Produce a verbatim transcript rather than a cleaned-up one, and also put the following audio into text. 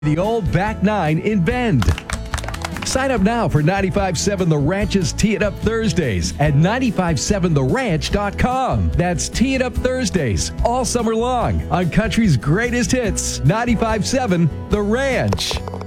the old back nine in Bend. Sign up now for ninety-five seven The Ranch's Tee It Up Thursdays at nine five seven the ranch dot com. That's Tee It Up Thursdays all summer long on country's greatest hits, ninety-five seven The Ranch.